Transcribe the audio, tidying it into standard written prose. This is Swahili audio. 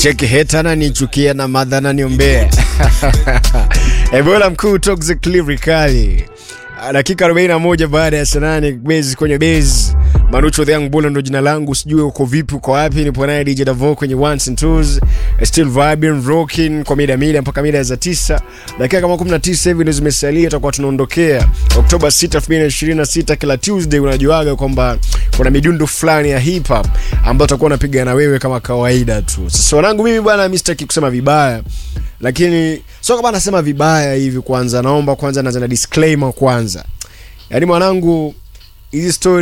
Cheki hetana nichukia na madhana niombea. Ebola mkuu toxic lyrically. Dakika 41 baada ya saa 8 base kwenye base. Manucho the Young Bull ndo jina langu, sijui uko vipi, uko wapi? Nipo naye DJ Davo kwenye ones and twos, still vibing rocking kwa mida mpaka mida za 9. Dakika kama 19 hivi ndio zimesalia, tutakuwa tunaondokea Oktoba 6, 2026. Kila Tuesday unajuaga kwamba kuna midundo fulani ya hip hop ambayo tutakuwa napiga na wewe kama kawaida tu. Sasa wanangu, mimi bwana, mimi sitaki kusema vibaya, lakini sio kama nasema vibaya hivi. Kwanza naomba kwanza na disclaimer kwanza. Yaani mwanangu, hizi story